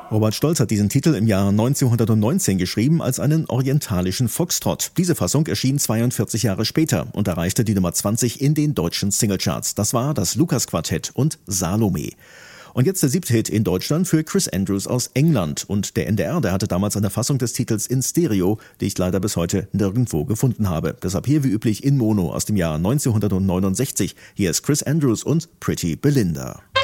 Robert Stolz hat diesen Titel im Jahr 1919 geschrieben als einen orientalischen Foxtrott. Diese Fassung erschien 42 Jahre später und erreichte die Nummer 20 in den deutschen Singlecharts. Das war das Lukas-Quartett und Salome. Und jetzt der 7. Hit in Deutschland für Chris Andrews aus England. Und der NDR, der hatte damals eine Fassung des Titels in Stereo, die ich leider bis heute nirgendwo gefunden habe. Deshalb hier wie üblich in Mono aus dem Jahr 1969. Hier ist Chris Andrews und Pretty Belinda.